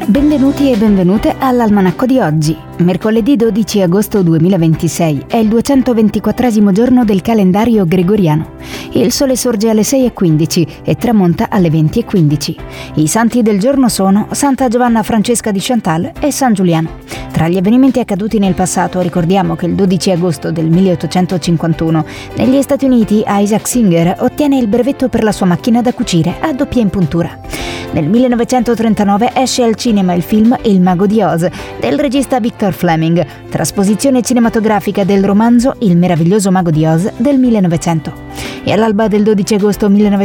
Benvenuti e benvenute all'Almanacco di oggi. Mercoledì 12 agosto 2026 è il 224esimo giorno del calendario gregoriano. Il sole sorge alle 6:15 e tramonta alle 20:15. I santi del giorno sono Santa Giovanna Francesca di Chantal e San Giuliano. Tra gli avvenimenti accaduti nel passato ricordiamo che il 12 agosto del 1851 negli Stati Uniti Isaac Singer ottiene il brevetto per la sua macchina da cucire a doppia impuntura. Nel 1939 esce al cinema il film Il Mago di Oz del regista Victor Fleming, trasposizione cinematografica del romanzo Il meraviglioso Mago di Oz del 1900. E all'alba del 12 agosto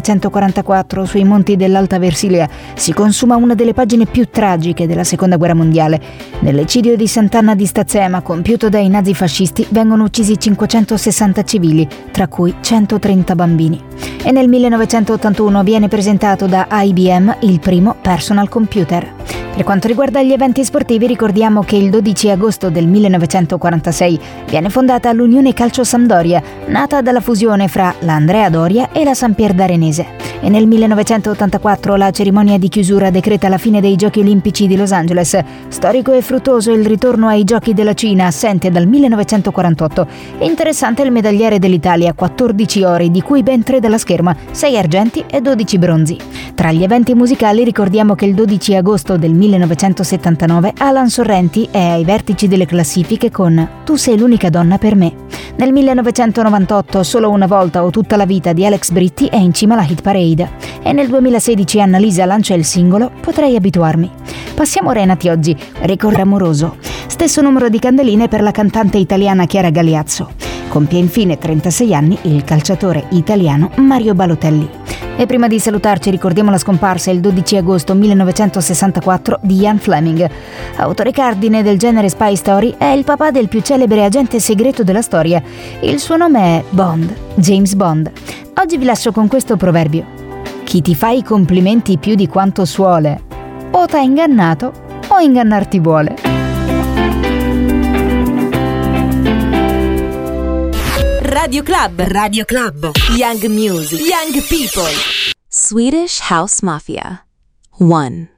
1944 sui monti dell'Alta Versilia si consuma una delle pagine più tragiche della Seconda Guerra Mondiale. Nell'eccidio di Sant'Anna di Stazzema compiuto dai nazifascisti vengono uccisi 560 civili, tra cui 130 bambini. E nel 1981 viene presentato da IBM il primo personal computer. Per quanto riguarda gli eventi sportivi ricordiamo che il 12 agosto del 1946 viene fondata l'Unione Calcio Sampdoria, nata dalla fusione fra la Andrea Doria e la San Pier d'Arenese. E nel 1984 la cerimonia di chiusura decreta la fine dei Giochi Olimpici di Los Angeles. Storico e fruttuoso il ritorno ai Giochi della Cina, assente dal 1948. Interessante il medagliere dell'Italia, 14 ori, di cui ben 3 dalla scherma, 6 argenti e 12 bronzi. Tra gli eventi musicali ricordiamo che il 12 agosto del 1979 Alan Sorrenti è ai vertici delle classifiche con Tu sei l'unica donna per me. Nel 1998 Solo una volta o tutta la vita di Alex Britti è in cima alla hit parade. E nel 2016 Annalisa lancia il singolo Potrei abituarmi. Passiamo ai renati oggi. Ricordo amoroso. Stesso numero di candeline per la cantante italiana Chiara Galeazzo. Compie infine 36 anni il calciatore italiano Mario Balotelli. E prima di salutarci ricordiamo la scomparsa il 12 agosto 1964 di Ian Fleming. Autore cardine del genere spy story, è il papà del più celebre agente segreto della storia. Il suo nome è Bond, James Bond. Oggi vi lascio con questo proverbio. Chi ti fa i complimenti più di quanto suole, o t'ha ingannato o ingannarti vuole. Radio Club, Young Music, Young People. Swedish House Mafia 1.